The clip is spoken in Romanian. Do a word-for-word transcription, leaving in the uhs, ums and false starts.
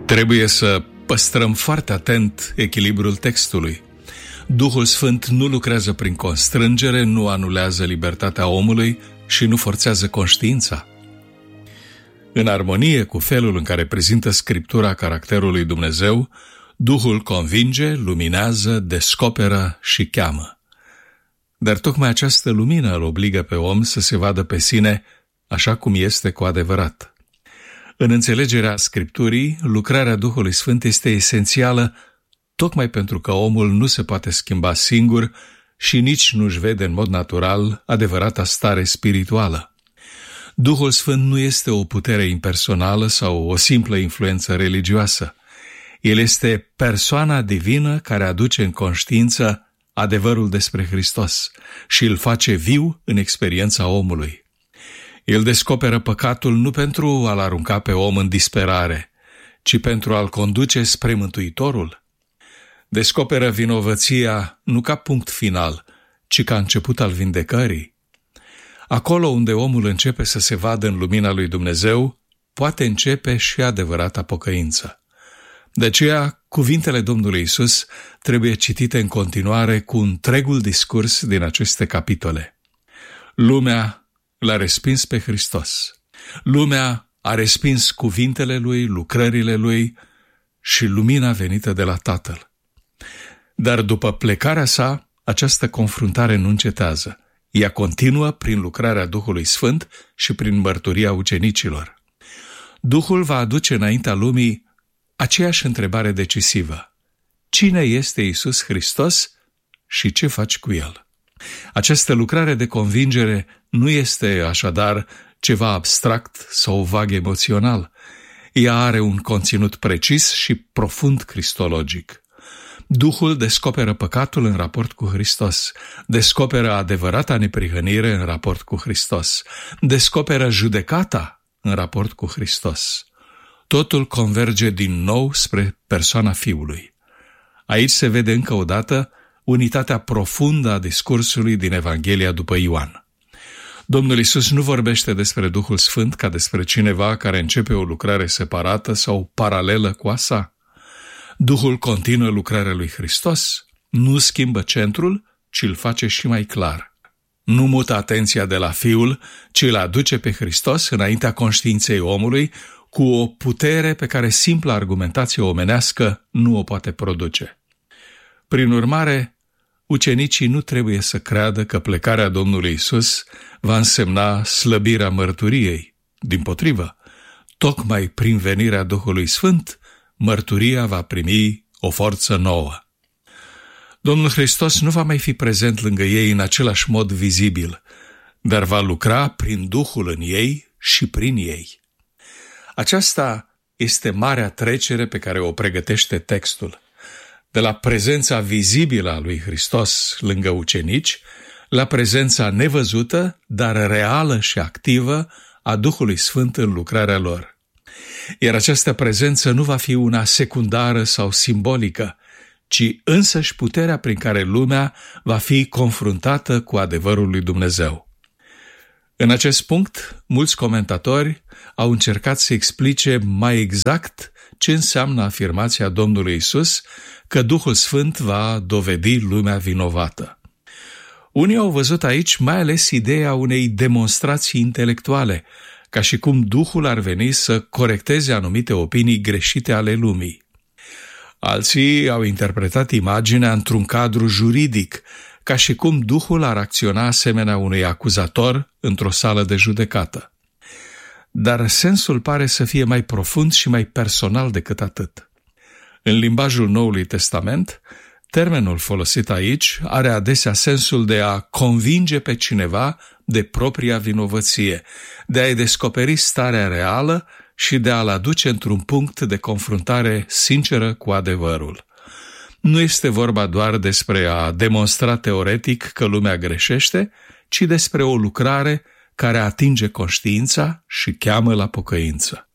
Trebuie să păstrăm foarte atent echilibrul textului. Duhul Sfânt nu lucrează prin constrângere, nu anulează libertatea omului și nu forțează conștiința. În armonie cu felul în care prezintă Scriptura caracterul lui Dumnezeu, Duhul convinge, luminează, descoperă și cheamă. Dar tocmai această lumină îl obligă pe om să se vadă pe sine așa cum este cu adevărat. În înțelegerea Scripturii, lucrarea Duhului Sfânt este esențială tocmai pentru că omul nu se poate schimba singur și nici nu-și vede în mod natural adevărata stare spirituală. Duhul Sfânt nu este o putere impersonală sau o simplă influență religioasă. El este persoana divină care aduce în conștiință adevărul despre Hristos și îl face viu în experiența omului. El descoperă păcatul nu pentru a-l arunca pe om în disperare, ci pentru a-l conduce spre Mântuitorul. Descoperă vinovăția nu ca punct final, ci ca început al vindecării. Acolo unde omul începe să se vadă în lumina lui Dumnezeu, poate începe și adevărata pocăință. De aceea, cuvintele Domnului Iisus trebuie citite în continuare cu întregul discurs din aceste capitole. Lumea l-a respins pe Hristos. Lumea a respins cuvintele Lui, lucrările Lui și lumina venită de la Tatăl. Dar după plecarea sa, această confruntare nu încetează. Ea continuă prin lucrarea Duhului Sfânt și prin mărturia ucenicilor. Duhul va aduce înaintea lumii aceeași întrebare decisivă. Cine este Iisus Hristos și ce faci cu El? Această lucrare de convingere nu este așadar ceva abstract sau vag emoțional. Ea are un conținut precis și profund cristologic. Duhul descoperă păcatul în raport cu Hristos, descoperă adevărata neprihănire în raport cu Hristos, descoperă judecata în raport cu Hristos. Totul converge din nou spre persoana Fiului. Aici se vede încă o dată unitatea profundă a discursului din Evanghelia după Ioan. Domnul Iisus nu vorbește despre Duhul Sfânt ca despre cineva care începe o lucrare separată sau paralelă cu a sa. Duhul continuă lucrarea lui Hristos, nu schimbă centrul, ci îl face și mai clar. Nu mută atenția de la Fiul, ci îl aduce pe Hristos înaintea conștiinței omului cu o putere pe care simpla argumentație omenească nu o poate produce. Prin urmare, ucenicii nu trebuie să creadă că plecarea Domnului Iisus va însemna slăbirea mărturiei. Dimpotrivă, tocmai prin venirea Duhului Sfânt, mărturia va primi o forță nouă. Domnul Hristos nu va mai fi prezent lângă ei în același mod vizibil, dar va lucra prin Duhul în ei și prin ei. Aceasta este marea trecere pe care o pregătește textul. De la prezența vizibilă a lui Hristos lângă ucenici, la prezența nevăzută, dar reală și activă a Duhului Sfânt în lucrarea lor. Iar această prezență nu va fi una secundară sau simbolică, ci însăși puterea prin care lumea va fi confruntată cu adevărul lui Dumnezeu. În acest punct, mulți comentatori au încercat să explice mai exact ce înseamnă afirmația Domnului Iisus că Duhul Sfânt va dovedi lumea vinovată. Unii au văzut aici mai ales ideea unei demonstrații intelectuale, ca și cum Duhul ar veni să corecteze anumite opinii greșite ale lumii. Alții au interpretat imaginea într-un cadru juridic, ca și cum Duhul ar acționa asemenea unui acuzator într-o sală de judecată. Dar sensul pare să fie mai profund și mai personal decât atât. În limbajul Noului Testament, termenul folosit aici are adesea sensul de a convinge pe cineva de propria vinovăție, de a-i descoperi starea reală și de a-l aduce într-un punct de confruntare sinceră cu adevărul. Nu este vorba doar despre a demonstra teoretic că lumea greșește, ci despre o lucrare care atinge conștiința și cheamă la pocăință.